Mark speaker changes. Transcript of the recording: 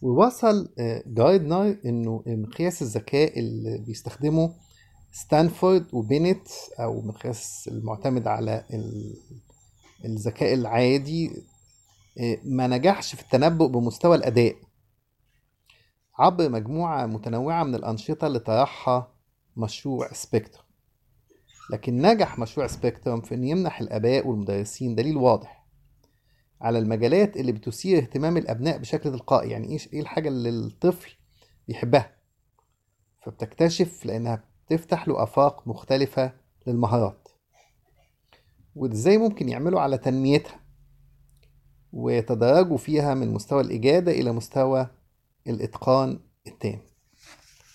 Speaker 1: ووصل جاردنر انه مقياس الذكاء اللي بيستخدمه ستانفورد وبينت، او مقياس المعتمد على الذكاء العادي، ما نجحش في التنبؤ بمستوى الأداء عبر مجموعة متنوعة من الأنشطة اللي طرحها مشروع سبيكتروم. لكن نجح مشروع سبيكتروم في أن يمنح الآباء والمدرسين دليل واضح على المجالات اللي بتثير اهتمام الأبناء بشكل تلقائي. يعني إيه الحاجة اللي الطفل بيحبها، فبتكتشف لأنها بتفتح له آفاق مختلفة للمهارات، وإزاي ممكن يعملوا على تنميتها ويتدرجوا فيها من مستوى الإجادة إلى مستوى الإتقان التام.